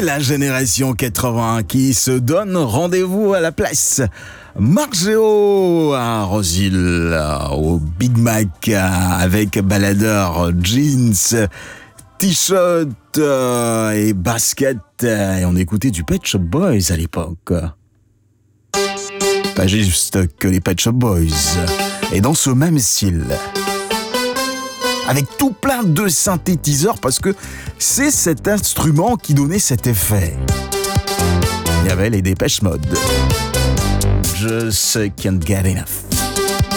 la génération 80 qui se donne rendez-vous à la place Margéo à Rosil, au Big Mac, avec baladeur, jeans, t-shirt et basket. Et on écoutait du Pet Shop Boys à l'époque. Pas juste que les Pet Shop Boys. Et dans ce même style. Avec tout plein de synthétiseurs parce que c'est cet instrument qui donnait cet effet. Il y avait les Dépêche Mode. Just can't get enough.